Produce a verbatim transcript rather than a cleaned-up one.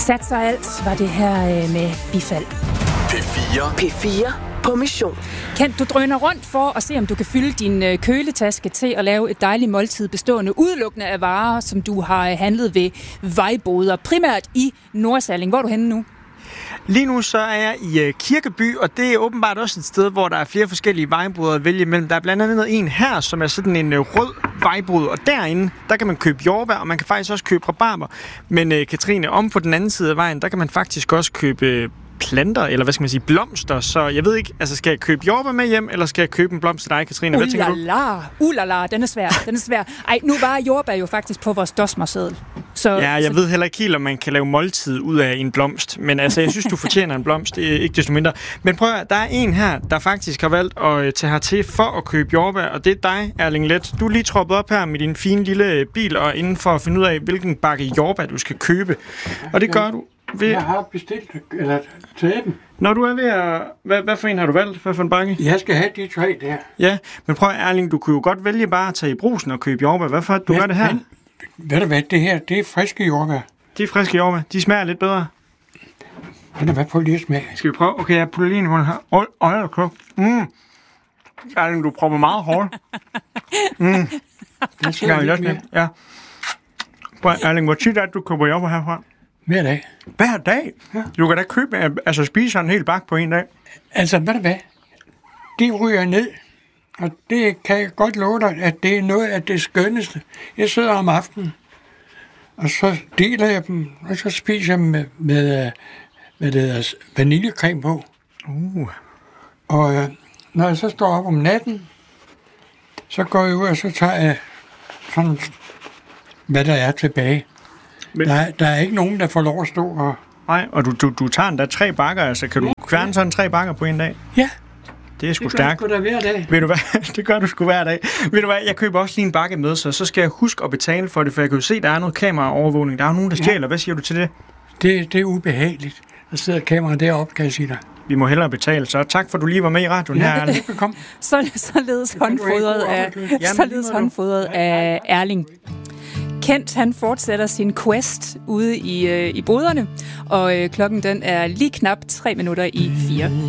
Satser alt var det her øh, med bifald. P fire. P fire på mission. Kent, du drøner rundt for at se, om du kan fylde din øh, køletaske til at lave et dejligt måltid bestående udelukkende af varer, som du har øh, handlet ved vejboder, primært i Nordsalling. Hvor er du henne nu? Lige nu så er jeg i uh, Kirkeby, og det er åbenbart også et sted, hvor der er flere forskellige vejboder at vælge imellem. Der er blandt andet en her, som er sådan en uh, rød vejbod, og derinde, der kan man købe jordbær, og man kan faktisk også købe rabarber. Men uh, Katrine, om på den anden side af vejen, der kan man faktisk også købe uh, planter, eller hvad skal man sige, blomster. Så jeg ved ikke, altså skal jeg købe jordbær med hjem, eller skal jeg købe en blomst til dig, Katrine? Hvad tænker du? Ulala, ulala, den er svær, den er svær. Ej, nu var jordbær jo faktisk på vores dosmerseddel. Så, ja, jeg så... ved heller ikke helt, om man kan lave måltid ud af en blomst. Men altså, jeg synes, du fortjener en blomst, ikke desto mindre. Men prøv at, der er en her, der faktisk har valgt at tage hertil for at købe jordbær, og det er dig, Erling Let. Du er lige troppet op her med din fine lille bil, og inden for at finde ud af, hvilken bakke jordbær du skal købe. Og det gør du ved... Jeg har bestilt, eller taget dem. Når du er ved at... Hvad, hvad for en har du valgt? Hvad for en bakke? Jeg skal have de tre der. Ja, men prøv at, Erling, du kunne jo godt vælge bare at tage i Brugsen og købe jordbær. Hvorfor du Men, gør det her? Men, ved du hvad, det her, det er friske jordbær. De er friske jordbær. De smager lidt bedre. Den er hvad på lige smag. Skal vi prøve? Okay, jeg putter lige en hul her. Øj, øj, okay. Mm. Erling, du prøver meget hårdt. Mm. Det skal jeg lidt Ja. Prøv, Erling, hvor tit er det, du køber jordbær herfra? Hver dag. Hver dag? Ja. Du kan da købe, altså spise en hel bakke på en dag. Altså, ved du hvad? De ryger ned. Og det kan jeg godt love dig, at det er noget af det skønneste. Jeg sidder om aftenen, og så deler jeg dem, og så spiser jeg dem med, med, med det hedder, vaniljecreme på. Uh. Og øh, når jeg så står op om natten, så går jeg ud, og så tager jeg sådan, hvad der er tilbage. Men... Der, der er ikke nogen, der får lov at stå og... Nej, og du, du, du tager en der tre bakker, altså kan du kværne sådan tre bakker på en dag? Ja. Det er sgu det stærkt. Det gør jeg sgu da hver dag. Ved du hvad? Det gør du sgu hver dag. Ved du hvad? Jeg køber også lige en bakke med, så så skal jeg huske at betale for det, for jeg kan jo se, der er noget kameraovervågning. Der er nogen, der stjæler. Ja. Hvad siger du til det? Det, det er ubehageligt. Der sidder kameraet deroppe, kan jeg sige dig. Vi må hellere betale, så tak for, at du lige var med i radioen ja, her. Velbekomme. Så, således håndfodret af, således håndfodret af Erling. Kent, han fortsætter sin quest ude i, øh, i boderne, og øh, klokken den er lige knap tre minutter i fire.